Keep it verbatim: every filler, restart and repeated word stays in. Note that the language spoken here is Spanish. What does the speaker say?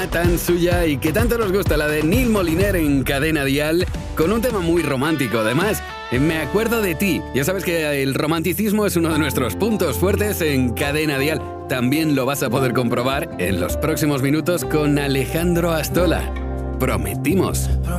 Tan suya y que tanto nos gusta, la de Neil Moliner en Cadena Dial, con un tema muy romántico. Además, me acuerdo de ti. Ya sabes que el romanticismo es uno de nuestros puntos fuertes en Cadena Dial. También lo vas a poder comprobar en los próximos minutos con Alejandro Astola. Prometimos.